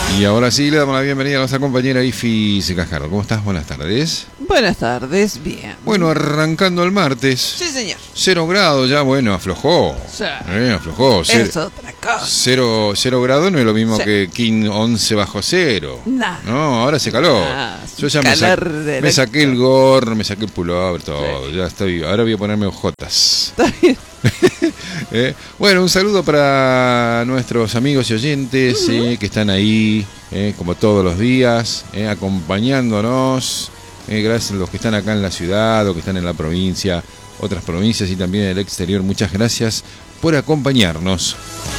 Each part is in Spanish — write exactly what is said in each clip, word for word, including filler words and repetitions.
Y ahora sí le damos la bienvenida a nuestra compañera Ifi Cascardo. ¿Cómo estás? Buenas tardes. Buenas tardes, bien. Bueno, arrancando el martes. Sí, señor. Cero grados ya, bueno, aflojó. Sí. Eh, aflojó. Cero, es otra cosa. Cero, cero grados no es lo mismo Sí. que King once bajo cero. Nah. No, ahora se caló. Ah, Yo ya me, sa de me saqué el gorro, me saqué el pullover, todo. Sí. Ya estoy. Ahora voy a ponerme ojotas. Está bien. eh, bueno, un saludo para nuestros amigos y oyentes uh-huh. eh, que están ahí, eh, como todos los días, eh, acompañándonos. Eh, gracias a los que están acá en la ciudad o que están en la provincia, otras provincias y también en el exterior. Muchas gracias por acompañarnos.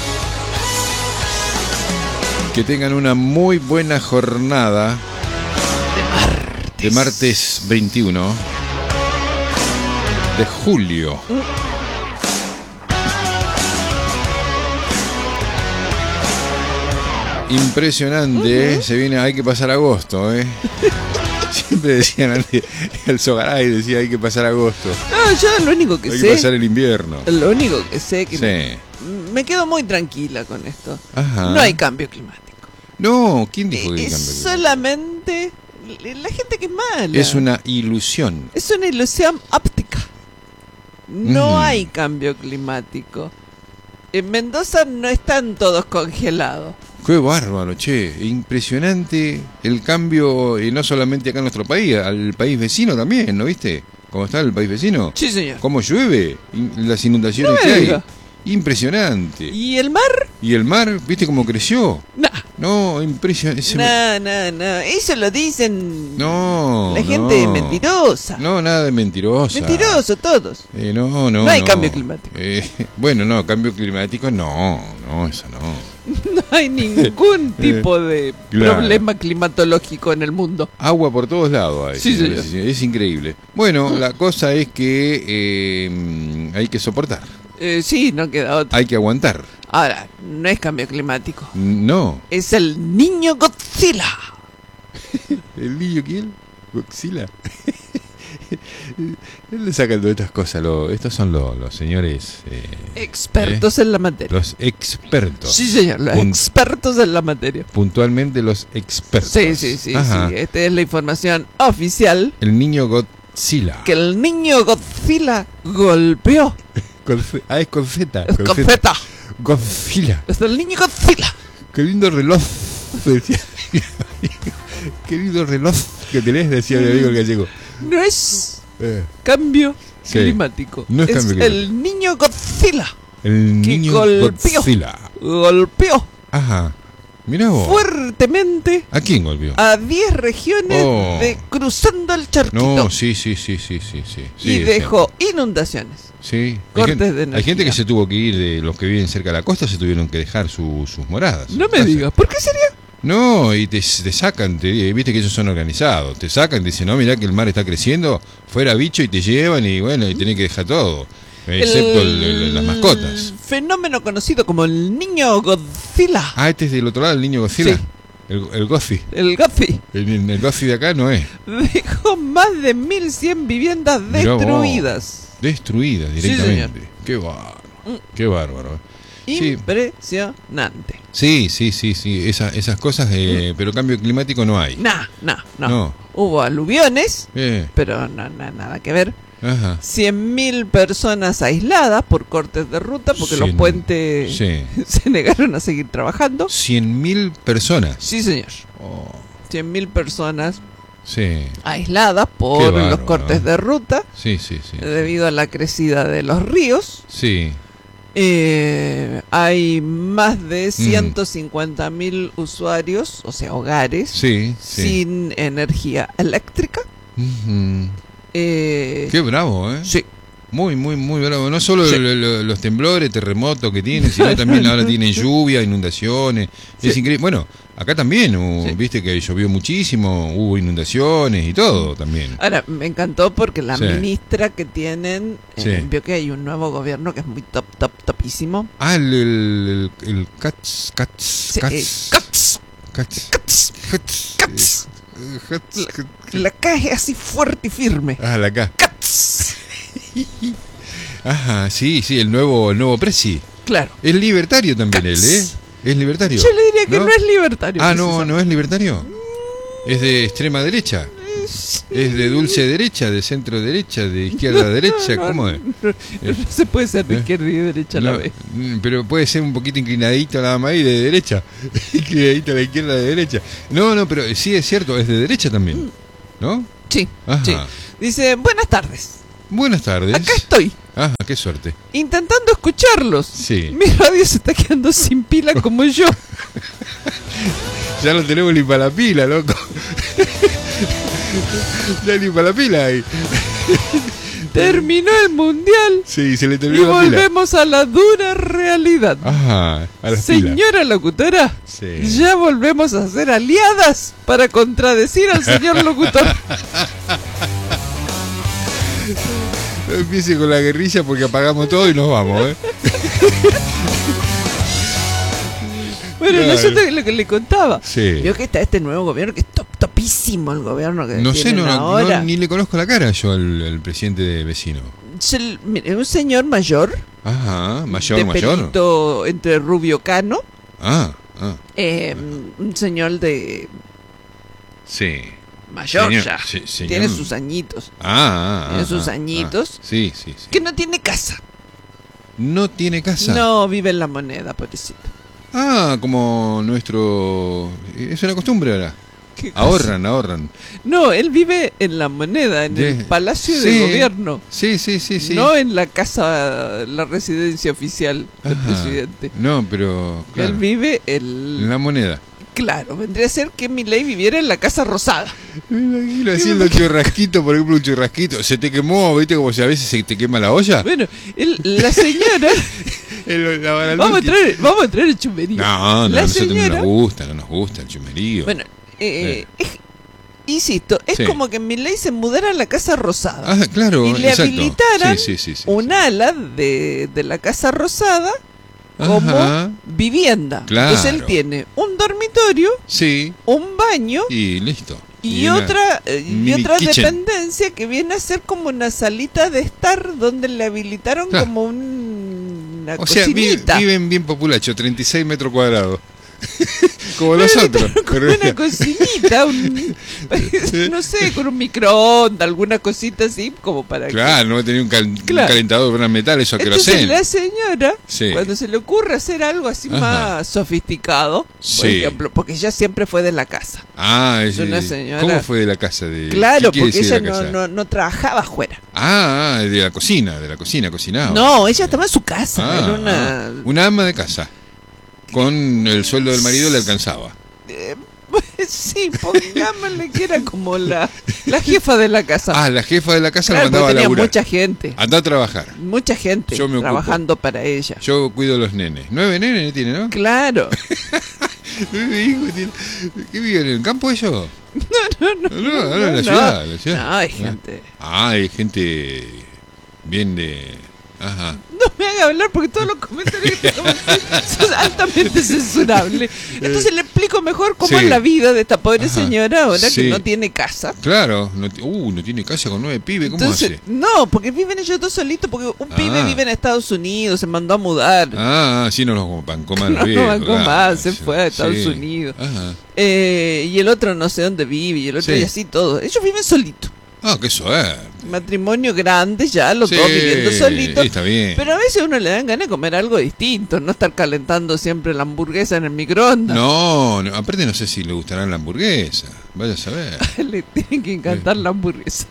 Que tengan una muy buena jornada de martes, de martes veintiuno de julio. Uh. Impresionante, uh-huh. Se viene, hay que pasar agosto, ¿eh? Siempre decían antes, el Sogaray decía hay que pasar agosto. No, yo lo único que hay sé. Hay que pasar el invierno. Lo único que sé que sí. me, me quedo muy tranquila con esto. Ajá. No hay cambio climático. No, ¿quién dijo que hay es cambio climático? Solamente la gente que es mala. Es una ilusión. Es una ilusión óptica. No mm. hay cambio climático. En Mendoza no están todos congelados. Qué bárbaro, che, impresionante el cambio, y no solamente acá en nuestro país, al país vecino también, ¿no viste? ¿Cómo está el país vecino? Sí, señor. ¿Cómo llueve? Las inundaciones no que hay. Diga. Impresionante. ¿Y el mar? ¿Y el mar? ¿Viste cómo creció? No. No, impresionante. No, no, no. Eso lo dicen no, la gente no. mentirosa. No, nada de mentirosa. Mentiroso, todos. Eh, no, no, no. No hay cambio climático. Eh, bueno, no, cambio climático no, no, eso no. No hay ningún tipo de claro. problema climatológico en el mundo. Agua por todos lados hay. Sí, sí, sí, sí, es increíble. Bueno, la cosa es que eh, hay que soportar. Eh, sí, no queda otra. Hay que aguantar. Ahora, no es cambio climático. No. Es el niño Godzilla. ¿El niño quién? Godzilla. Él le saca todas estas cosas. Lo, estos son los, los señores... Eh, expertos eh, en la materia. Los expertos. Sí, señor, los Punt expertos en la materia. Puntualmente los expertos. Sí, sí, sí, Ajá. sí. Esta es la información oficial. El niño Godzilla. Que el niño Godzilla golpeó. Con, ah, es con Z. Es con Z. Godzilla. Es el niño Godzilla. Qué lindo reloj. Decía. Qué lindo reloj que tenés, decía mi amigo el gallego. No es eh. cambio sí. climático. No es, es cambio el climático. niño Godzilla. El niño golpeó, Godzilla. Golpeó. Ajá. Mirá vos. Fuertemente. ¿A quién golpeó? A diez regiones oh. de cruzando el charquito. No, sí, sí, sí, sí, sí, sí. Y sí, dejó sí. inundaciones. Sí. Cortes hay gente, de energía. Hay gente que se tuvo que ir, de los que viven cerca de la costa, se tuvieron que dejar su, sus moradas. No me digas, ¿por qué sería? No, y te, te sacan, te, viste que ellos son organizados, te sacan, te dicen, no, mirá que el mar está creciendo, fuera bicho y te llevan y bueno, y tenés que dejar todo, excepto el, el, las mascotas. Fenómeno conocido como el niño Godzilla. Ah, este es del otro lado, el niño Godzilla. Sí. El, el Gozi. El Gozi. El, el Gozi de acá no es. Dejó más de mil cien viviendas Mirá destruidas. Vos, destruidas directamente. Sí, qué bárbaro. Mm. Qué bárbaro. Impresionante. Sí, sí, sí, sí. Esa, esas cosas, de, mm. pero cambio climático no hay. Nah, nah, no. no. Hubo aluviones, eh. pero no, no, nada que ver. Ajá. cien mil personas aisladas por cortes de ruta porque cien, los puentes sí. se negaron a seguir trabajando. cien mil personas. Sí, señor. Oh. cien mil personas sí. aisladas por bárbaro, los cortes ¿no? de ruta. Sí, sí, sí. Debido a la crecida de los ríos. Sí. Eh, hay más de ciento cincuenta mil mm. usuarios, o sea, hogares, sí, sí. sin energía eléctrica. Uh-huh. Eh, Qué bravo, ¿eh? Sí. Muy, muy, muy bravo. No solo sí. lo, lo, los temblores, terremotos que tienen, sino también ahora tienen lluvia, inundaciones. Sí. Es increíble. Bueno, acá también, uh, sí. viste que llovió muchísimo, hubo inundaciones y todo también. Ahora, me encantó porque la sí. ministra que tienen, eh, sí. vio que hay un nuevo gobierno que es muy top, top, topísimo. Ah, el, el, el, el Cats, Cats, sí, Cats. Eh, Cats. Cats. Cats. Cats. Cats. La, la K es así fuerte y firme. Ah, la K. Cats. Ajá, sí, sí, el nuevo, el nuevo presi. Claro. Es libertario también Cats. él, ¿eh? ¿Es libertario? Yo le diría que no, no es libertario. Ah, no, ¿no es libertario? ¿Es de extrema derecha? Sí. ¿Es de dulce derecha, de centro derecha, de izquierda no, derecha? No, ¿Cómo es? No, no, no se puede ser de izquierda y de derecha a la no, vez. Pero puede ser un poquito inclinadito nada más y de derecha. Inclinadito a la izquierda, de derecha. No, no, pero sí es cierto, es de derecha también, ¿no? Sí, Ajá. sí. Dice, buenas tardes. Buenas tardes. Acá estoy. Ah, qué suerte. Intentando escucharlos. Sí. Mi radio se está quedando sin pila como yo. Ya no tenemos ni para la pila, loco. Ya ni para la pila ahí. Terminó el mundial. Sí, se le terminó y la pila. Y volvemos a la dura realidad. Ajá, a las Señora pilas. locutora, sí. Ya volvemos a ser aliadas para contradecir al señor locutor. No empiece con la guerrilla porque apagamos todo y nos vamos, ¿eh? Bueno, claro. No, yo te, lo que le contaba. Sí. Vio que está este nuevo gobierno que es top, topísimo el gobierno que no sé, no, ahora. No, ni le conozco la cara yo al, al presidente de vecino. Es un señor mayor. Ajá, mayor, de mayor. Pelito entre rubio cano. Ah, ah. Eh, un señor de. Sí. Mayor señor, ya. Sí, señor. Tiene sus añitos. Ah, ah Tiene ah, sus ah, añitos. Ah. Sí, sí, sí. Que no tiene casa. No tiene casa. No, vive en la moneda, pobrecito. Ah, como nuestro... Es una costumbre ahora. Ahorran, ahorran. No, él vive en la moneda, en de... el palacio sí, de gobierno. Sí, sí, sí, sí. No en la casa, la residencia oficial del Ajá. presidente. No, pero... Claro. Él vive el... en la moneda. Claro, vendría a ser que Milei viviera en la Casa Rosada. Me imagino haciendo churrasquito, por ejemplo, un churrasquito. Se te quemó, ¿viste? Como si a veces se te quema la olla. Bueno, el, la señora... el, la vamos, a traer, vamos a traer el chumerío. No, no, la a nosotros señora... no nos gusta, no nos gusta el chumerío. Bueno, eh, eh. es, insisto, es sí. como que Milei se mudara a la Casa Rosada. Ah, claro, y le exacto. habilitaran sí, sí, sí, sí, un sí. ala de, de la Casa Rosada como Ajá. vivienda. Claro. Entonces él tiene un dormitorio, sí. un baño y listo. Y, y otra y otra kitchen. dependencia que viene a ser como una salita de estar donde le habilitaron claro. como un, una o cocinita. sea, vi, viven bien populacho, treinta y seis metros cuadrados. Como nosotros. Con pero una cocinita, un, no sé, con un microondas, alguna cosita así, como para claro, que... no va a tener un, cal, claro. un calentador para metal, eso que lo Entonces la señora, sí. cuando se le ocurre hacer algo así Ajá. más sofisticado, sí. por ejemplo, porque ella siempre fue de la casa. Ah, es una señora... ¿Cómo fue de la casa? De... Claro, porque ella no, no, no trabajaba afuera. Ah, de la cocina, de la cocina, cocinaba. No, ella estaba en su casa, ah, era una... Ah. Una ama de casa. Con el sueldo del marido le alcanzaba. Eh, pues sí, pongámosle que era como la, la jefa de la casa. Ah, la jefa de la casa claro, la mandaba a tenía laburar. mucha gente. Anda a trabajar. Mucha gente Yo me trabajando para ella. Yo cuido a los nenes. Nueve nenes tiene, ¿no? Claro. Nueve hijos tiene. ¿Qué viven en el campo ellos? No, no, no. No, no, no, no en la no. ciudad, la ciudad. No, hay gente. Ah, hay gente bien de... Ajá. No me haga hablar porque todos los comentarios que tengo son altamente censurables. Entonces le explico mejor cómo sí. es la vida de esta pobre Ajá. señora ahora sí. que no tiene casa. Claro, no, uh, no tiene casa con nueve pibes, ¿cómo Entonces, hace? No, porque viven ellos dos solitos, porque un ah. pibe vive en Estados Unidos, se mandó a mudar. Ah, sí, no nos bancó más. No nos bancó más, se fue a Estados sí. Unidos. Ajá. Eh, y el otro no sé dónde vive, y el otro sí. y así todo. Ellos viven solitos. Ah, qué suerte. Matrimonio grande ya, los sí, dos viviendo solitos. Sí, está bien. Pero a veces uno le dan ganas de comer algo distinto, no estar calentando siempre la hamburguesa en el microondas. No, no aparte no sé si le gustará la hamburguesa. Vaya a saber. Le tiene que encantar la hamburguesa.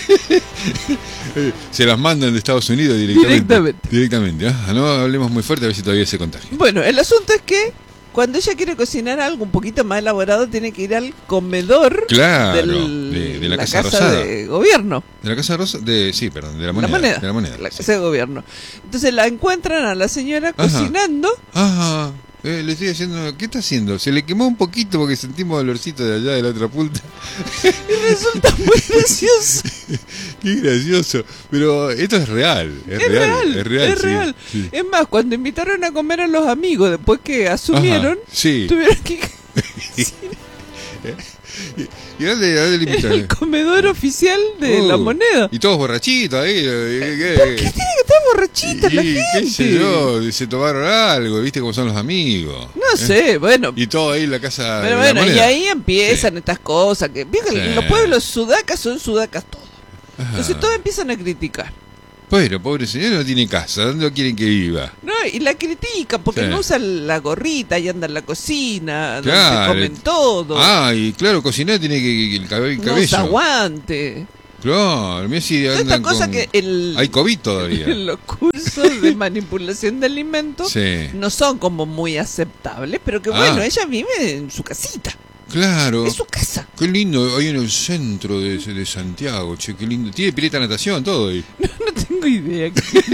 Se las mandan de Estados Unidos directamente. Directamente. Directamente. Ah, no hablemos muy fuerte a ver si todavía se contagia. Bueno, el asunto es que cuando ella quiere cocinar algo un poquito más elaborado, tiene que ir al comedor claro, del, de, de la, la Casa, casa Rosada. de gobierno. De la Casa Rosa, de, sí, perdón, de la moneda. La moneda, de la, moneda, la sí. casa de gobierno. Entonces la encuentran a la señora Ajá. cocinando. Ajá. Eh, le estoy diciendo, ¿qué está haciendo? Se le quemó un poquito porque sentimos olorcito de allá de la otra punta. Y resulta muy gracioso. Qué gracioso. Pero esto es real. Es, es real, real. Es real. Es, sí, real. Sí. Es más, cuando invitaron a comer a los amigos, después que asumieron, Ajá, sí. tuvieron que... ¿Y dónde, dónde le invitaron? El comedor oficial de uh, La Moneda. Y todos borrachitos ahí. ¿Por qué tiene que estar borrachita la gente? ¿Qué sé yo? Se tomaron algo, ¿viste cómo son los amigos? No ¿eh? sé, bueno. Y todo ahí en la casa Pero de bueno, La Moneda. Y ahí empiezan sí. estas cosas. que Fíjate, sí. Los pueblos sudacas son sudacas todos. Ajá. Entonces todos empiezan a criticar. Pero, pobre señor, no tiene casa. ¿Dónde quieren que viva? No, y la critican porque sí. no usa la gorrita y anda en la cocina, claro. donde se comen todo. Ah, y claro, cocinar tiene que, que el cabello. No usa guante. Claro, mira si andan esta cosa con... que el, hay COVID todavía. Los cursos de manipulación de alimentos sí. no son como muy aceptables, pero que bueno, ah. ella vive en su casita. Claro. Es su casa. Qué lindo, ahí en el centro de, de Santiago, che, qué lindo. Tiene pileta de natación, todo ahí. No, no tengo idea.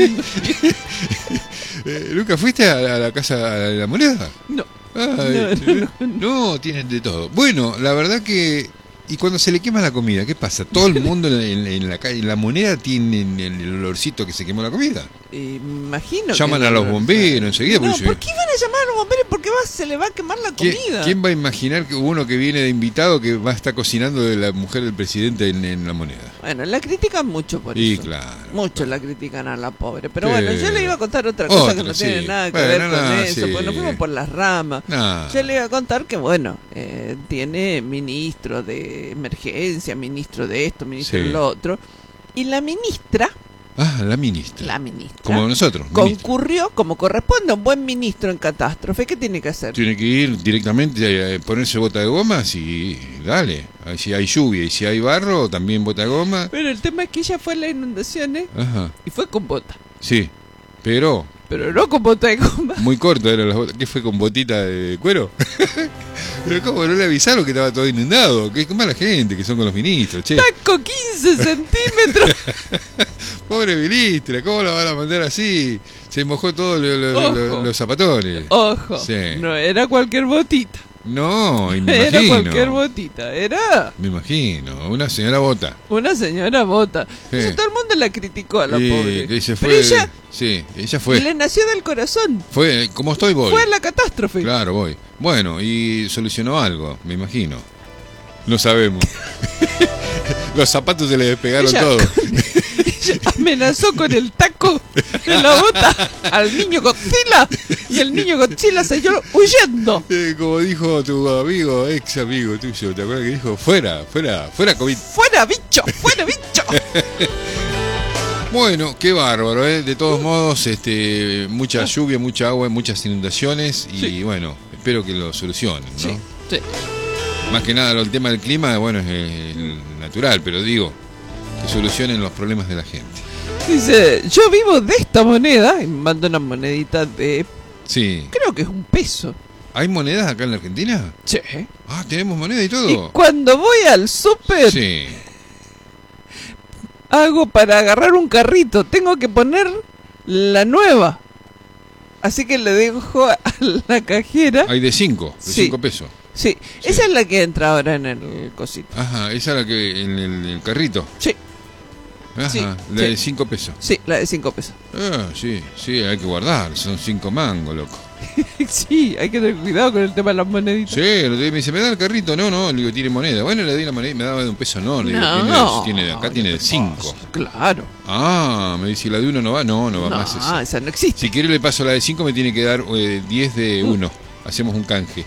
eh, ¿Nunca fuiste a la, a la casa de La Moneda? No. Ay, no, no, no. No, tienen de todo. Bueno, la verdad que... Y cuando se le quema la comida, ¿qué pasa? Todo el mundo en, en, la, en la Moneda tiene el olorcito que se quemó la comida. Eh, imagino. Llaman que a los bomberos enseguida. No, ¿por qué iban a llamar a los bomberos? Porque va, se le va a quemar la comida. ¿Quién, ¿Quién va a imaginar que uno que viene de invitado que va a estar cocinando de la mujer del presidente en, en La Moneda? Bueno, la critican mucho por y eso. Claro. Mucho la critican a la pobre. Pero sí. bueno, yo le iba a contar otra cosa otra, que no sí. tiene nada que bueno, ver con no, eso. Sí. Porque nos fuimos por las ramas. No. Yo le iba a contar que, bueno, eh, tiene ministro de emergencia, ministro de esto, ministro sí. de lo otro. Y la ministra... Ah, la ministra. La ministra. Como nosotros. Concurrió, ministra. Como corresponde a un buen ministro en catástrofe. ¿Qué tiene que hacer? Tiene que ir directamente a ponerse bota de goma, y dale. Si hay lluvia y si hay barro, también bota de goma. Pero el tema es que ella fue a las inundaciones Ajá. y fue con bota. Sí, pero... Pero no con bota de goma. Muy corto eran las botas. ¿Qué fue, con botita de cuero? Pero ¿cómo no le avisaron que estaba todo inundado? Qué mala gente que son con los ministros, che. Taco quince centímetros. Pobre ministra, ¿cómo la van a mandar así? Se mojó todo lo, lo, lo, los zapatones. Ojo, sí. No era cualquier botita. No, y me era imagino. cualquier botita, era... Me imagino, una señora bota. Una señora bota. Sí. Entonces todo el mundo la criticó a la sí, pobre. Que se fue, pero ella... Sí, ella fue. Le nació del corazón. Fue, como estoy, voy. Fue a la catástrofe. Claro, voy. Bueno, y solucionó algo, me imagino. No sabemos. Los zapatos se le despegaron ella, todos. Ella amenazó con el taco de la bota al niño Godzilla y el niño Godzilla salió huyendo. Eh, como dijo tu amigo, ex amigo tuyo, ¿te acuerdas que dijo? Fuera, fuera, fuera COVID. Fuera bicho, fuera bicho. Bueno, qué bárbaro, ¿eh? De todos modos, este, mucha lluvia, mucha agua, muchas inundaciones y sí. bueno, espero que lo solucionen, ¿no? Sí, sí. Más que nada el tema del clima, bueno, es eh, natural, pero digo, que solucionen los problemas de la gente. Dice, yo vivo de esta moneda, y me manda una monedita de... Sí. Creo que es un peso. ¿Hay monedas acá en la Argentina? Sí. Ah, tenemos moneda y todo. Y cuando voy al súper... Sí. Hago para agarrar un carrito, tengo que poner la nueva. Así que le dejo a la cajera. Hay de cinco, de sí. cinco pesos. Sí. sí, esa es la que entra ahora en el cosito. Ajá, esa es la que en el, el carrito. Sí. Ajá, sí, la sí. de cinco pesos. Sí, la de cinco pesos. Ah, sí, sí, hay que guardar, son cinco mangos, loco. Sí, hay que tener cuidado con el tema de las moneditas. Sí, el otro día me dice, ¿me da el carrito? No, no, le digo, tiene moneda. Bueno, le di la moneda y me daba de un peso, no, le digo, no, tiene, no, tiene, acá no, tiene de cinco. Claro. Ah, me dice, ¿la de uno no va? No, no va no, más esa. Ah, esa no existe. Si quiere le paso la de cinco, me tiene que dar eh, diez de uno. Hacemos un canje.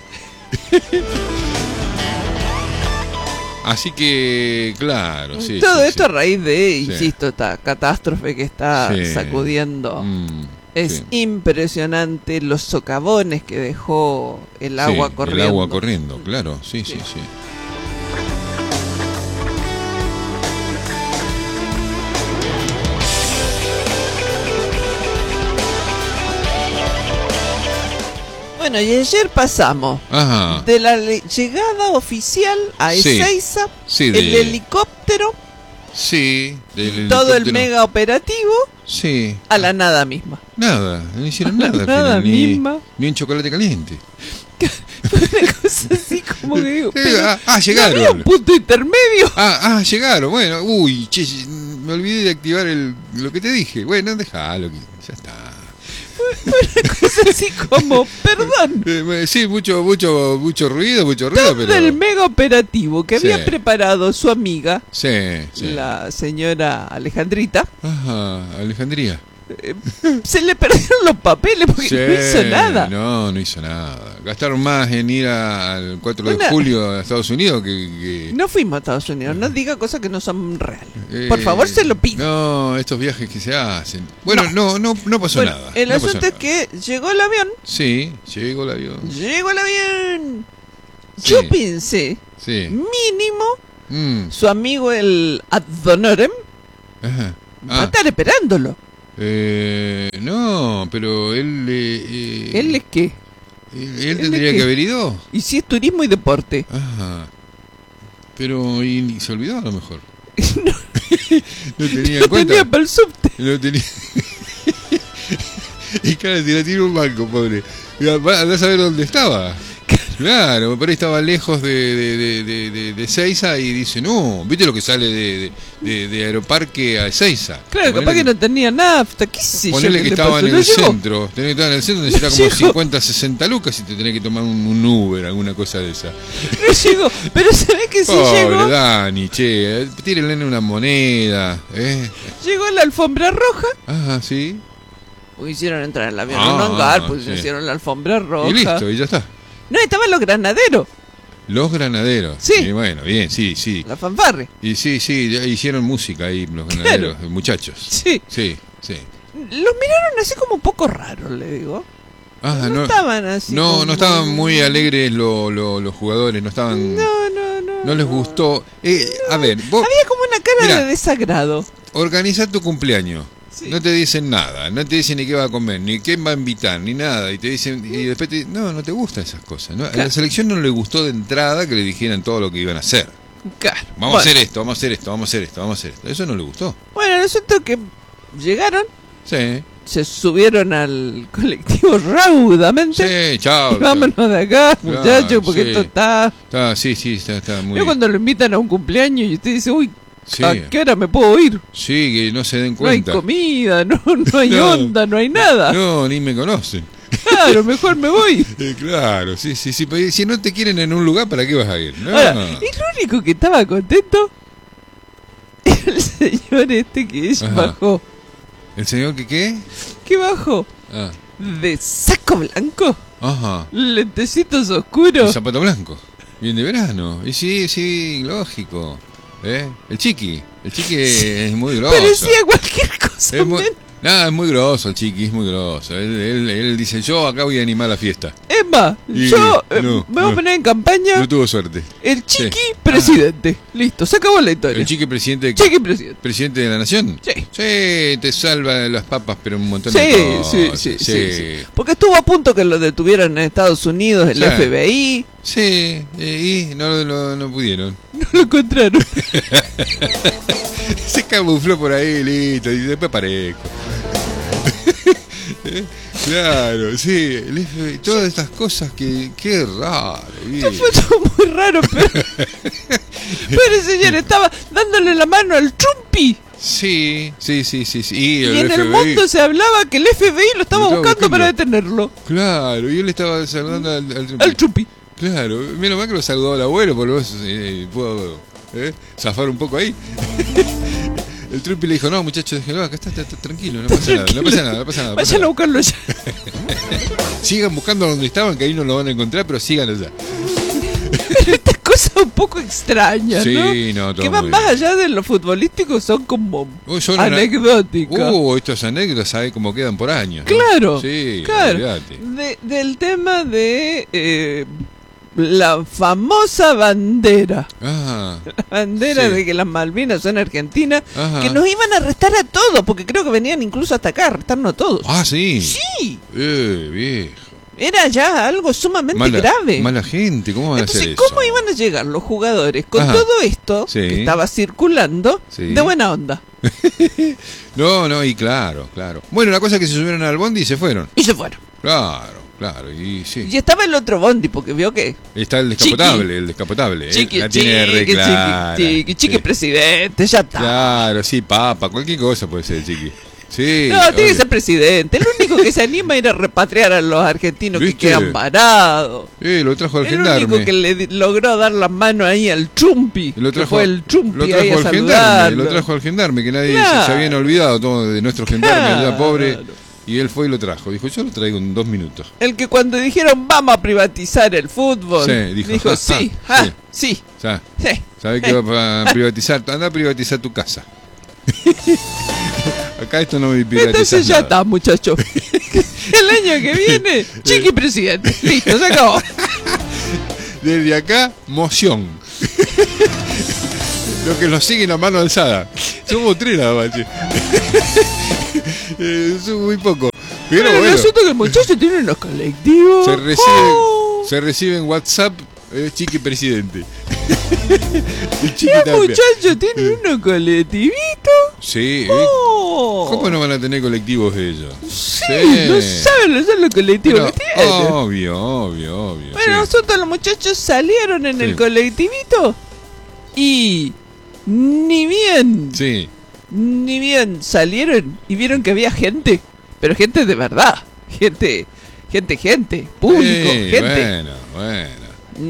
Así que, claro, sí. Todo sí, esto sí. a raíz de, sí. insisto, esta catástrofe que está sí. sacudiendo. Mm, es sí. impresionante los socavones que dejó el agua sí, corriendo. El agua corriendo, claro, sí, sí, sí. sí. Bueno, y ayer pasamos Ajá. de la llegada oficial a sí. Ezeiza, sí, el de... helicóptero, sí, del todo helicóptero. el mega operativo, sí. a la nada misma. Nada, no hicieron nada. Al nada final, ni, misma. Ni un chocolate caliente. Una cosa así como que digo, pero ah, ah, llegaron. ¿no había un punto intermedio? Ah, ah, llegaron. Bueno, uy, che, me olvidé de activar el, lo que te dije. Bueno, déjalo, ya está. Una cosa así como, perdón. Eh, sí, mucho, mucho, mucho ruido, mucho ruido, Todo pero... el mega operativo que Sí. había preparado su amiga, Sí, sí. la señora Alejandrita, Ajá, Alejandría. eh, se le perdieron los papeles porque Sí, no hizo nada. No, no hizo nada. Gastaron más en ir a- al cuatro de Una- julio a Estados Unidos que... que- No fuimos a Estados Unidos, no diga cosas que no son reales. eh, Por favor, se lo pido. No, estos viajes que se hacen. Bueno, no, no, no, pasó Bueno, nada. el no pasó asunto es nada. que llegó el avión, Sí, llegó el avión. llegó el avión. Sí. Yo pensé, Sí. mínimo, Mm, su amigo el Ad Honorem ajá. va a Ah, estar esperándolo. eh, no, pero él... eh, eh, ¿Él es qué? él, él tendría es que qué? haber ido. Y si es turismo y deporte. Ajá. Pero y, y se olvidó a lo mejor. no No tenía en no cuenta. tenía para el subte. No tenía. Y claro, si la tiene un banco, pobre. Andás a saber dónde estaba. Claro, por ahí estaba lejos de, de, de, de, de, de Seiza y dice, no, ¿viste lo que sale de, de, de, de Aeroparque a Ezeiza? Claro, capaz que no tenía nafta, qué sé yo. Ponele qué que le estaba pasó, en no el llegó. centro. Tenés que estar en el centro, necesitas No como llegó. cincuenta, sesenta lucas y te tenés que tomar un, un Uber, alguna cosa de esa. No llegó, pero se ve que sí Pobre llegó. Dani, che, tírenle una moneda, ¿eh? Llegó la alfombra roja. Ajá, sí. Pues hicieron entrar al avión Ah, en un hangar, pues sí. hicieron la alfombra roja. Y listo, y ya está. No, estaban los granaderos, Los granaderos. Sí. Y bueno, bien, sí, sí. la fanfarre. Y sí, sí, ya hicieron música ahí los granaderos, muchachos. Sí. Sí, sí. Los miraron así como un poco raros, le digo. Ah, no, no, estaban así. no, como- no estaban muy alegres lo- lo- los jugadores, no estaban... No, no, no. No les gustó. Eh, a ver, vos Había como una cara Mirá. de desagrado. organizá tu cumpleaños. Sí. No te dicen nada, no te dicen ni qué va a comer, ni quién va a invitar, ni nada. Y te dicen, y después te dicen, no, no te gustan esas cosas. ¿no? A la Claro. selección no le gustó de entrada que le dijeran todo lo que iban a hacer. Claro. Vamos bueno, a hacer esto, vamos a hacer esto, vamos a hacer esto, vamos a hacer esto. Eso no le gustó. Bueno, el asunto es que llegaron, Sí, se subieron al colectivo raudamente. sí, chao. Y vámonos de acá, Claro, muchachos, porque sí. esto está... Está, sí, sí, está, está muy... Yo cuando lo invitan a un cumpleaños y usted dice, uy, Sí. ¿a qué hora me puedo ir? Sí, que no se den No hay cuenta. comida, no, no hay No. onda, no hay nada. No, ni me conocen. Claro, mejor me voy. Eh, claro, sí, sí, sí. pero Si no te quieren en un lugar, ¿para qué vas a ir? No. Ahora, y lo único que estaba contento era el señor este que Ajá. bajó. ¿El señor que qué? ¿Qué bajó? Ah, De saco blanco, ajá. lentecitos El oscuros. zapato blanco. Bien de verano. Y sí, sí, lógico. ¿Eh? El chiqui. El chiqui es muy grosso. Parecía cualquier cosa. Es muy, men. nada, es muy grosso el chiqui, es muy grosso. Él, él, él dice, yo acá voy a animar la fiesta. Emma, Y yo eh, no, me voy a no. poner en campaña No tuvo suerte. el chiqui Sí. presidente. Listo, se acabó la historia. El chiqui presidente, Chiqui presidente. presidente de la nación. Sí. Sí, te salva las papas, pero un montón Sí, de sí, cosas. sí, sí, sí. Porque estuvo a punto que lo detuvieran en Estados Unidos, el Sí. F B I. Sí, eh, y no, no, no pudieron. No lo encontraron. Se camufló por ahí, listo, y después aparezco. Claro, sí, el F B I, todas estas cosas que, qué raro. Esto fue todo muy raro, pero... pero el señor estaba dándole la mano al Trumpi. Sí, sí, sí, sí, sí. Y el en el F B I, mundo se hablaba que el F B I lo estaba Lo estaba buscando para buscando. detenerlo. Claro, y él estaba saludando al, al Trumpi. Al Trumpi. Claro, menos mal que lo saludó al abuelo, por lo menos eh, puedo eh, zafar un poco ahí. El Trumpi le dijo, no muchachos, déjenlo, acá está, está, está tranquilo, no pasa nada, no pasa nada, no pasa nada. no pasa Vayan a nada. buscarlo ya. Sigan buscando donde estaban, que ahí no lo van a encontrar, pero sigan allá. Estas cosas un poco extrañas, Sí, ¿no? no, todo Que van muy más bien. allá de lo futbolístico, son como Oh, son una- anecdóticas. Uh, estas anécdotas, ¿sabes cómo quedan por años? ¿no? Claro, Sí, claro. olvídate. De- del tema de eh, la famosa bandera. Ah, La bandera Sí. de que las Malvinas son argentinas. Ajá. Que nos iban a arrestar a todos, porque creo que venían incluso hasta acá a arrestarnos a todos. ah, sí. Sí, Eh, viejo. era ya algo sumamente Mala, grave. mala gente, ¿cómo van a hacer Entonces, eso? ¿cómo iban a llegar los jugadores con Ajá. todo esto Sí. que estaba circulando Sí. de buena onda? No, no, y claro, claro. Bueno, la cosa es que se subieron al bondi y se fueron. Y se fueron. Claro, claro, y sí. Y estaba el otro bondi, porque vio que... Está el descapotable, el descapotable. Chiqui, Él la tiene re chiqui, clara. chiqui, chiqui, chiqui Sí. presidente, ya está. Claro, sí, papa, cualquier cosa puede ser, chiqui. Sí, no, tiene oye. que ser presidente. El único que se anima a ir a repatriar a los argentinos ¿Viste? que quedan varados. Eh, lo trajo al El gendarme. único que le di- logró dar la mano ahí al Chumpi. Lo que trajo, fue el Chumpi lo trajo ahí a al gendarme, saludarlo. lo trajo al gendarme, que nadie Claro. se, se habían olvidado todo de nuestro gendarme, Claro. allá pobre. Y él fue y lo trajo. Dijo, yo lo traigo en dos minutos. El que cuando dijeron vamos a privatizar el fútbol, Sí, dijo, dijo, "Ja, sí, ja, ah, sí, O sea, sí. ¿sabés que va a privatizar? Anda a privatizar tu casa. Acá esto no me privatiza. Entonces ya está, muchacho. El año que viene, Chiqui presidente. Listo, se acabó. Desde acá, moción. Lo que nos siguen a mano alzada. Somos tres nada más, che. eh, son muy poco. Pero Pero bueno, resulta que el muchacho tiene unos colectivos. se recibe, Oh. se recibe en WhatsApp eh, Chiqui presidente. El Chiqui El Tapia. muchacho tiene unos colectivitos. Sí, ¿eh? Oh. ¿Cómo no van a tener colectivos ellos? Sí, no saben lo son los colectivos Pero, que tienen. obvio, obvio, obvio. Bueno, sí. nosotros los muchachos salieron en Sí. el colectivito y ni bien, Sí, ni bien salieron y vieron que había gente, pero gente de verdad, gente, gente, gente, público, Sí, gente. Bueno, bueno.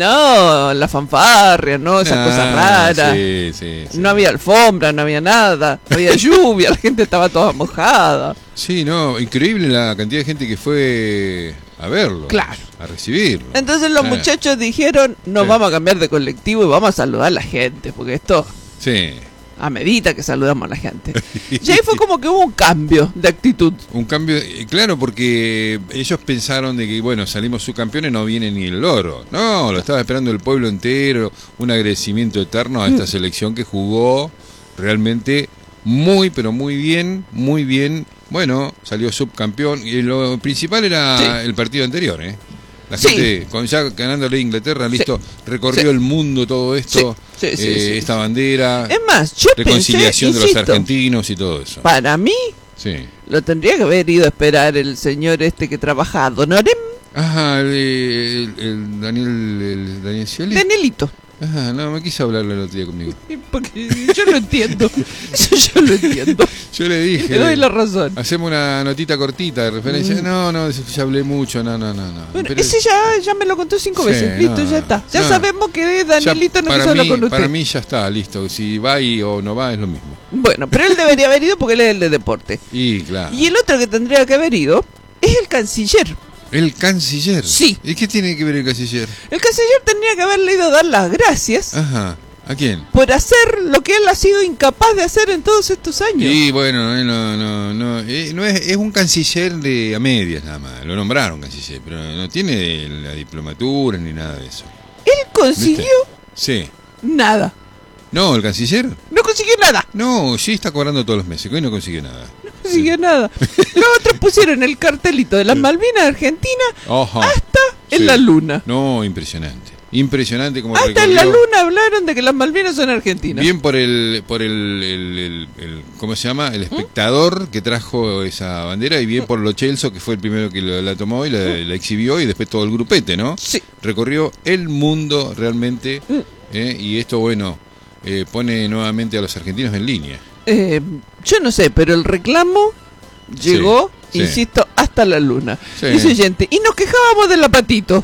No, la fanfarria, no, esas Ah, cosas raras. Sí, sí, sí. No había alfombra, no había nada, no había lluvia, la gente estaba toda mojada. Sí, no, increíble la cantidad de gente que fue a verlo. Claro. A recibirlo. Entonces los Ah, muchachos dijeron, nos Sí. vamos a cambiar de colectivo y vamos a saludar a la gente, porque esto Sí. a medida que saludamos a la gente. Y ahí fue como que hubo un cambio de actitud. Un cambio, eh, claro, porque ellos pensaron de que, bueno, salimos subcampeones, no viene ni el loro. No, lo estaba esperando el pueblo entero, un agradecimiento eterno a esta selección que jugó realmente muy, pero muy bien, muy bien. Bueno, salió subcampeón y lo principal era Sí. el partido anterior, ¿eh? La Sí. gente, con ya ganándole a Inglaterra, listo, recorrió Sí. el mundo todo esto, Sí, sí, sí, eh, sí. esta bandera, Es más, yo reconciliación pensé, de los insisto, argentinos y todo eso. para mí Sí. lo tendría que haber ido a esperar el señor este que trabaja, Don Orem, Ajá, el, el- el Daniel, el Daniel Scioli. Danielito. Ajá, no, me quiso hablarle el otro día conmigo. Porque yo lo entiendo. Eso yo lo entiendo. Yo le dije, Le doy la razón. hacemos una notita cortita de referencia. Mm. No, no, ya hablé mucho, no, no, no. no. Bueno, Pero- ese ya, ya me lo contó cinco Sí, veces. Listo, no, ya está. Ya no. sabemos que ya Danielito no para quiso hablar mí, con usted. Para mí ya está, listo. Si va y, o no va es lo mismo. Bueno, pero él debería haber ido porque él es el de deporte. Y claro. Y el otro que tendría que haber ido es el canciller. El canciller. Sí. ¿Y qué tiene que ver el canciller? El canciller tendría que haberle ido a dar las gracias Ajá. ¿A quién? por hacer lo que él ha sido incapaz de hacer en todos estos años. Y bueno, él no, no, no, eh, no es, es un canciller de a medias nada más. Lo nombraron canciller, pero no tiene la diplomatura ni nada de eso. Él consiguió Sí. nada. No, el canciller. No consiguió nada. No, sí está cobrando todos los meses. Hoy no consigue nada. No consiguió nada. Los otros pusieron el cartelito de las Malvinas Argentina Ojo. hasta en Sí. la luna. No, impresionante. Impresionante como Hasta en la recorrió. luna hablaron de que las Malvinas son argentinas. Bien por el, por el, el, el- el- ¿cómo se llama? El espectador que trajo esa bandera y bien por Lo Celso, que fue el primero que la, la tomó y la, la exhibió y después todo el grupete, ¿no? Sí. Recorrió el mundo realmente ¿eh? Y esto, bueno, eh, pone nuevamente a los argentinos en línea. Eh, yo no sé, pero el reclamo llegó, sí. insisto, hasta la luna. Sí. Dice oyente, y nos quejábamos del apatito.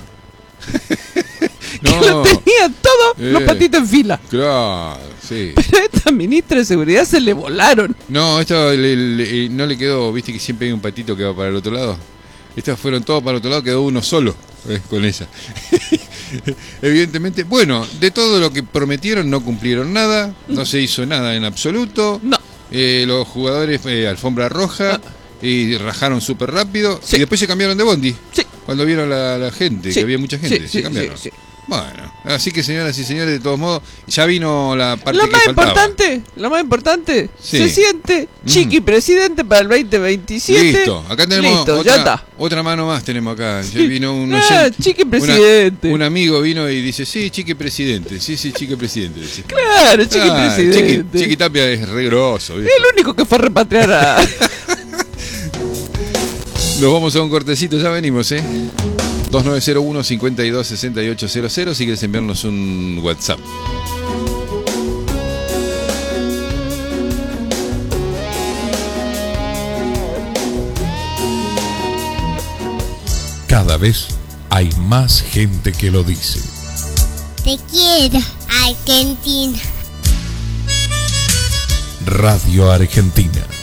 Que lo tenía todo los Eh. patitos en fila. Claro, sí. Pero a esta ministra de seguridad se le volaron. No, esto le- le- no le quedó, viste que siempre hay un patito que va para el otro lado. Estas fueron todos para el otro lado, quedó uno solo eh, con esa. Evidentemente, bueno, de todo lo que prometieron no cumplieron nada, no se hizo nada en absoluto. No. Eh, los jugadores, eh, alfombra roja, y rajaron súper rápido. Sí. Y después se cambiaron de bondi. Sí. Cuando vieron la, la gente, Sí. que había mucha gente, Sí, se sí, cambiaron. sí, sí. Bueno, así que señoras y señores, de todos modos, ya vino la parte Lo que más faltaba. importante, lo más importante, Sí. se siente Chiqui presidente para el veinte veintisiete. Listo, acá tenemos Listo, otra, ya está. otra mano más tenemos acá. Ya Sí. vino un Ah, oyente, Chiqui una- presidente. un amigo vino y dice, sí, Chiqui presidente, sí, sí, Chiqui presidente. Dice. Claro, Chiqui Ah, presidente. Chiqui, Chiqui Tapia es re grosso, ¿viste? El único que fue a repatriar a... Nos vamos a un cortecito, ya venimos, ¿eh? dos nueve cero uno, cinco dos seis ocho cero cero si quieres enviarnos un WhatsApp. cada vez hay más gente que lo dice. Te quiero, Argentina. Radio Argentina.